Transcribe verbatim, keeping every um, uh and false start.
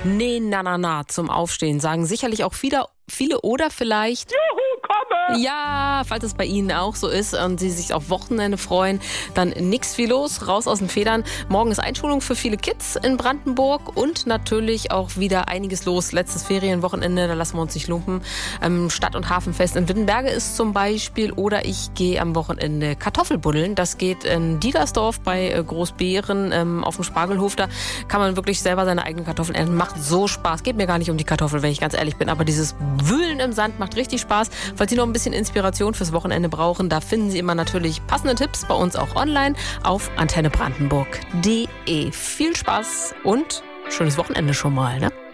Nee, na, na, na, zum Aufstehen sagen sicherlich auch viele, viele oder vielleicht... Juhu, komme! Ja, falls es bei Ihnen auch so ist und Sie sich auf Wochenende freuen, dann nix viel los, raus aus den Federn. Morgen ist Einschulung für viele Kids in Brandenburg und natürlich auch wieder einiges los. Letztes Ferienwochenende, da lassen wir uns nicht lumpen. Ähm, Stadt- und Hafenfest in Wittenberge ist zum Beispiel, oder ich gehe am Wochenende Kartoffelbuddeln. Das geht in Diedersdorf bei äh, Großbeeren ähm, auf dem Spargelhof. Da kann man wirklich selber seine eigenen Kartoffeln ernten. Macht so Spaß. Geht mir gar nicht um die Kartoffel, wenn ich ganz ehrlich bin, aber dieses Wühlen im Sand macht richtig Spaß. Falls Sie noch ein bisschen Inspiration fürs Wochenende brauchen, da finden Sie immer natürlich passende Tipps bei uns auch online auf antenne brandenburg punkt de. Viel Spaß und schönes Wochenende schon mal, ne?